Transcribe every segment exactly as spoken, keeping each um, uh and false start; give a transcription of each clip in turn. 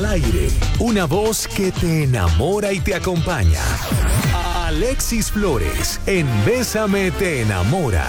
al aire. Una voz que te enamora y te acompaña. Alexis Flores, en Bésame te enamora.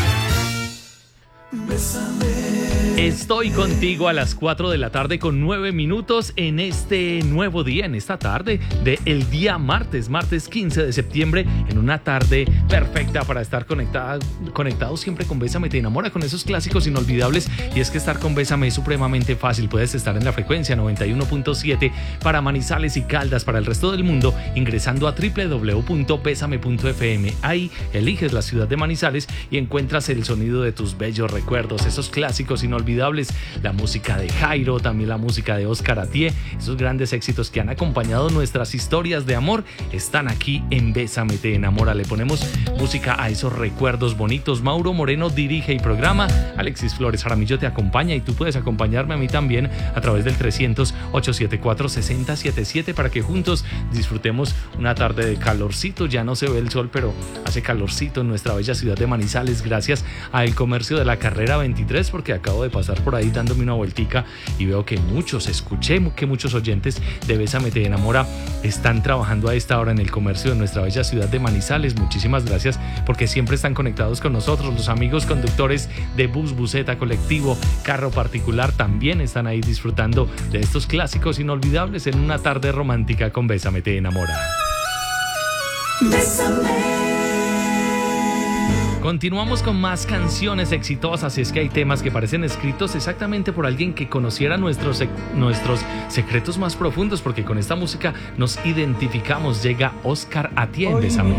Bésame. Estoy contigo a las cuatro de la tarde con nueve minutos en este nuevo día, en esta tarde de el día martes, martes quince de septiembre, en una tarde perfecta para estar conectada, conectados siempre con Bésame te enamora, con esos clásicos inolvidables. Y es que estar con Bésame es supremamente fácil. Puedes estar en la frecuencia noventa y uno punto siete para Manizales y Caldas, para el resto del mundo, ingresando a doble u doble u doble u punto bésame punto efe eme. Ahí eliges la ciudad de Manizales y encuentras el sonido de tus bellos recuerdos, esos clásicos inolvidables, la música de Jairo, también la música de Oscar Atié, esos grandes éxitos que han acompañado nuestras historias de amor, están aquí en Bésame te enamora. Le ponemos música a esos recuerdos bonitos. Mauro Moreno dirige y programa, Alexis Flores Jaramillo te acompaña, y tú puedes acompañarme a mí también a través del trescientos, ochocientos setenta y cuatro, sesenta setenta y siete para que juntos disfrutemos una tarde de calorcito. Ya no se ve el sol, pero hace calorcito en nuestra bella ciudad de Manizales, gracias al comercio de la carrera veintitrés, porque acabo de pasar por ahí dándome una vueltica y veo que muchos, escuché que muchos oyentes de Bésame te enamora están trabajando a esta hora en el comercio de nuestra bella ciudad de Manizales. Muchísimas gracias, porque siempre están conectados con nosotros. Los amigos conductores de bus, buseta, colectivo, carro particular también están ahí disfrutando de estos clásicos inolvidables en una tarde romántica con Bésame te enamora. Bésame. Continuamos con más canciones exitosas, y es que hay temas que parecen escritos exactamente por alguien que conociera nuestros, nuestros secretos más profundos, porque con esta música nos identificamos. Llega Oscar Atié, Bésame.